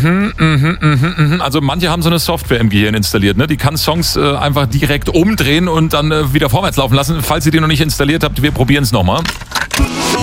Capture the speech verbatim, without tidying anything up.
Mhm, mhm, mhm, mhm. Also manche haben so eine Software im Gehirn installiert, ne? Die kann Songs äh, einfach direkt umdrehen und dann äh, wieder vorwärts laufen lassen. Falls ihr die noch nicht installiert habt, wir probieren es nochmal.